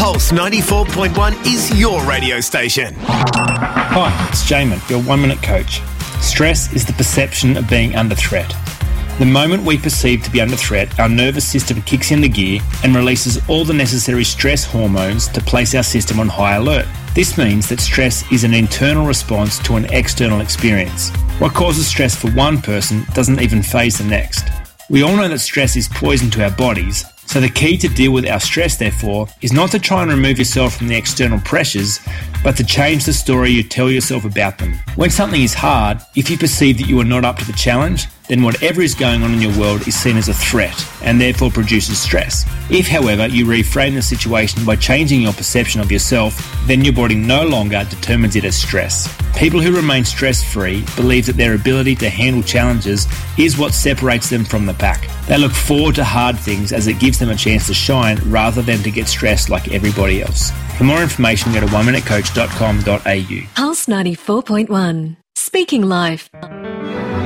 Pulse 94.1 is your radio station. Hi, it's Jamin, your 1 Minute Coach. Stress is the perception of being under threat. The moment we perceive to be under threat, our nervous system kicks into gear and releases all the necessary stress hormones to place our system on high alert. This means that stress is an internal response to an external experience. What causes stress for one person doesn't even faze the next. We all know that stress is poison to our bodies, so the key to deal with our stress, therefore, is not to try and remove yourself from the external pressures, but to change the story you tell yourself about them. When something is hard, if you perceive that you are not up to the challenge, then whatever is going on in your world is seen as a threat and therefore produces stress. If, however, you reframe the situation by changing your perception of yourself, then your body no longer determines it as stress. People who remain stress-free believe that their ability to handle challenges is what separates them from the pack. They look forward to hard things as it gives them a chance to shine rather than to get stressed like everybody else. For more information, go to oneminutecoach.com.au. Pulse 94.1. Speaking Life.